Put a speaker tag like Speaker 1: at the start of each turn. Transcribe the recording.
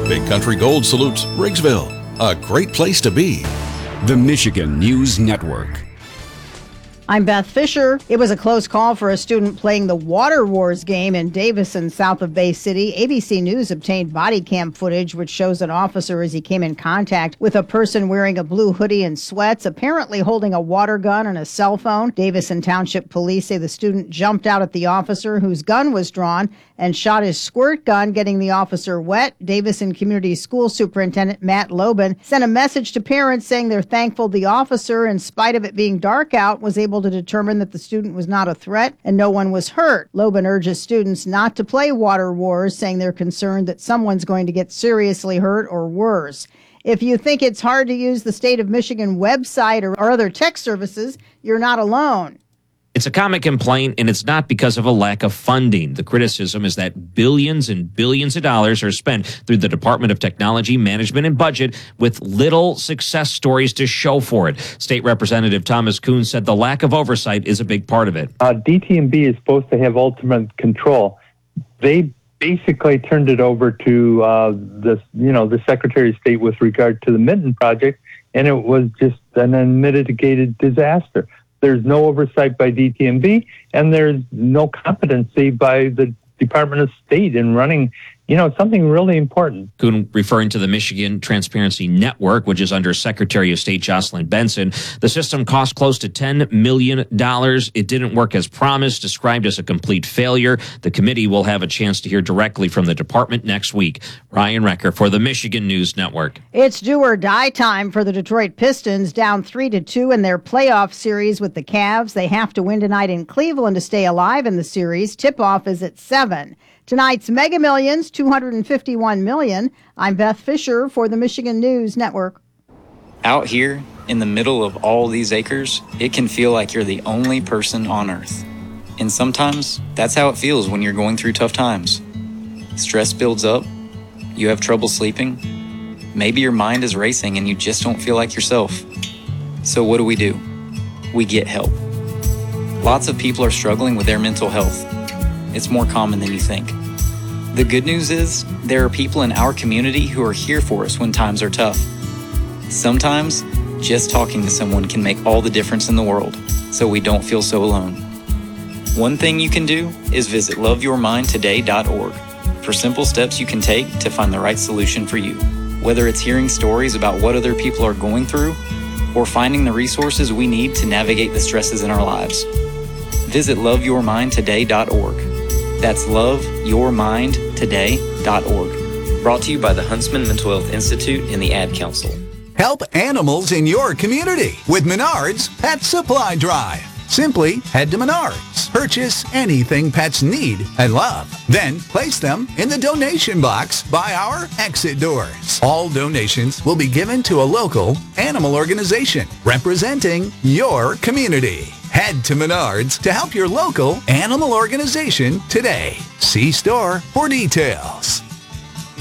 Speaker 1: Big Country Gold salutes Briggsville, a great place to be.
Speaker 2: The Michigan News Network.
Speaker 3: I'm Beth Fisher. It was a close call for a student playing the Water Wars game in Davison, south of Bay City. ABC News obtained body cam footage which shows an officer as he came in contact with a person wearing a blue hoodie and sweats, apparently holding a water gun and a cell phone. Davison Township Police say the student jumped out at the officer, whose gun was drawn, and shot his squirt gun, getting the officer wet. Davison Community School Superintendent Matt Lobin sent a message to parents saying they're thankful the officer, in spite of it being dark out, was able to determine that the student was not a threat and no one was hurt. Lobin urges students not to play Water Wars, saying they're concerned that someone's going to get seriously hurt or worse. If you think it's hard to use the State of Michigan website or other tech services, you're not alone.
Speaker 4: It's a common complaint, and it's not because of a lack of funding. The criticism is that billions and billions of dollars are spent through the Department of Technology, Management, and Budget with little success stories to show for it. State Representative Thomas Kuhn said the lack of oversight is a big part of it.
Speaker 5: DTMB is supposed to have ultimate control. They basically turned it over to the Secretary of State with regard to the Minton project, and it was just an unmitigated disaster. There's no oversight by DTMB, and there's no competency by the Department of State in running, something really important.
Speaker 4: Kuhn referring to the Michigan Transparency Network, which is under Secretary of State Jocelyn Benson. The system cost close to $10 million. It didn't work as promised, described as a complete failure. The committee will have a chance to hear directly from the department next week. Ryan Recker for the Michigan News Network.
Speaker 3: It's do or die time for the Detroit Pistons, down 3-2 in their playoff series with the Cavs. They have to win tonight in Cleveland to stay alive in the series. Tip-off is at 7. Tonight's Mega Millions, $251 million. I'm Beth Fisher for the Michigan News Network.
Speaker 6: Out here, in the middle of all these acres, it can feel like you're the only person on Earth. And sometimes, that's how it feels when you're going through tough times. Stress builds up, you have trouble sleeping, maybe your mind is racing and you just don't feel like yourself. So what do? We get help. Lots of people are struggling with their mental health. It's more common than you think. The good news is, there are people in our community who are here for us when times are tough. Sometimes, just talking to someone can make all the difference in the world, so we don't feel so alone. One thing you can do is visit loveyourmindtoday.org for simple steps you can take to find the right solution for you. Whether it's hearing stories about what other people are going through, or finding the resources we need to navigate the stresses in our lives. Visit loveyourmindtoday.org. That's loveyourmindtoday.org. Brought to you by the Huntsman Mental Health Institute and the Ad Council.
Speaker 7: Help animals in your community with Menards Pet Supply Drive. Simply head to Menards, purchase anything pets need and love, then place them in the donation box by our exit doors. All donations will be given to a local animal organization representing your community. Head to Menards to help your local animal organization today. See store for details.